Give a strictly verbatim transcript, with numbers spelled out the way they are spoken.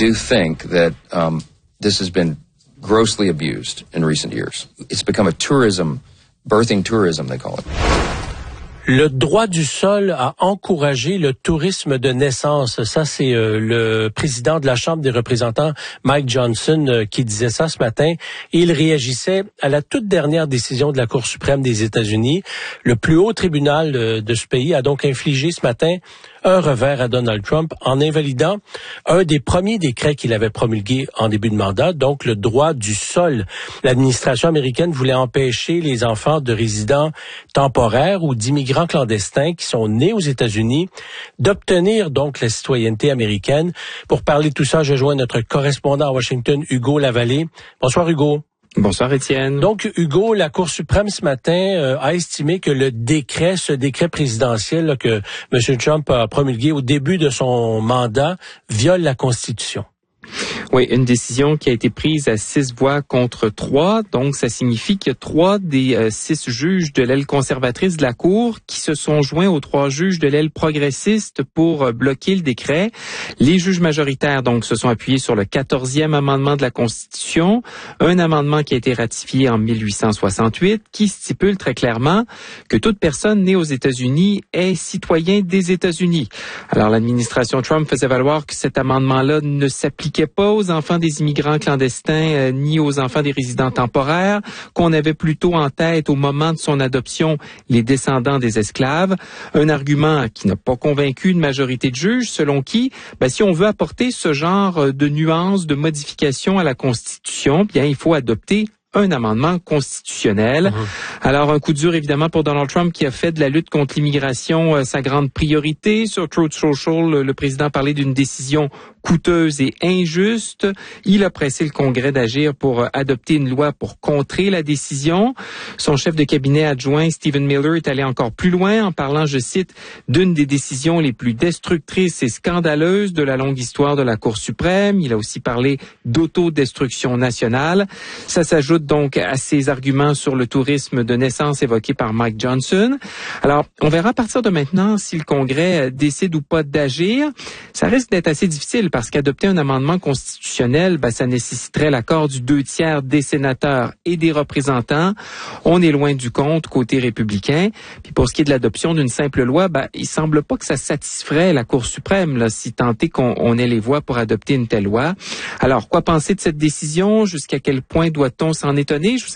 do think that um, this has been grossly abused in recent years. It's become a tourism, birthing tourism, they call it. Le droit du sol a encouragé le tourisme de naissance. Ça, c'est euh, le président de la Chambre des représentants, Mike Johnson, euh, qui disait ça ce matin. Et il réagissait à la toute dernière décision de la Cour suprême des États-Unis. Le plus haut tribunal de, de ce pays a donc infligé ce matin un revers à Donald Trump en invalidant un des premiers décrets qu'il avait promulgué en début de mandat, donc le droit du sol. L'administration américaine voulait empêcher les enfants de résidents temporaires ou d'immigrants clandestins qui sont nés aux États-Unis d'obtenir donc la citoyenneté américaine. Pour parler de tout ça, je joins notre correspondant à Washington, Hugo Lavallée. Bonsoir Hugo. Bonsoir Étienne. Donc Hugo, la Cour suprême ce matin euh, a estimé que le décret, ce décret présidentiel là, que M. Trump a promulgué au début de son mandat, viole la Constitution. Oui, une décision qui a été prise à six voix contre trois. Donc, ça signifie qu'il y a trois des euh, six juges de l'aile conservatrice de la Cour qui se sont joints aux trois juges de l'aile progressiste pour euh, bloquer le décret. Les juges majoritaires, donc, se sont appuyés sur le quatorzième amendement de la Constitution, un amendement qui a été ratifié en mille huit cent soixante-huit, qui stipule très clairement que toute personne née aux États-Unis est citoyen des États-Unis. Alors, l'administration Trump faisait valoir que cet amendement-là ne s'appliquait pas aux enfants des immigrants clandestins euh, ni aux enfants des résidents temporaires, qu'on avait plutôt en tête au moment de son adoption les descendants des esclaves. Un argument qui n'a pas convaincu une majorité de juges, selon qui, ben, si on veut apporter ce genre de nuances, de modifications à la Constitution, bien, il faut adopter un amendement constitutionnel. Mmh. Alors, un coup dur, évidemment, pour Donald Trump, qui a fait de la lutte contre l'immigration euh, sa grande priorité. Sur Truth Social, le, le président parlait d'une décision coûteuse et injuste. Il a pressé le Congrès d'agir pour euh, adopter une loi pour contrer la décision. Son chef de cabinet adjoint, Stephen Miller, est allé encore plus loin en parlant, je cite, d'une des décisions les plus destructrices et scandaleuses de la longue histoire de la Cour suprême. Il a aussi parlé d'autodestruction nationale. Ça s'ajoute donc à ces arguments sur le tourisme de naissance évoqués par Mike Johnson. Alors, on verra à partir de maintenant si le Congrès décide ou pas d'agir. Ça risque d'être assez difficile parce qu'adopter un amendement constitutionnel, ben, ça nécessiterait l'accord du deux tiers des sénateurs et des représentants. On est loin du compte côté républicain. Puis pour ce qui est de l'adoption d'une simple loi, ben, il semble pas que ça satisferait la Cour suprême, là, si tant est qu'on on ait les voix pour adopter une telle loi. Alors, quoi penser de cette décision? Jusqu'à quel point doit-on s'en étonner? Je vous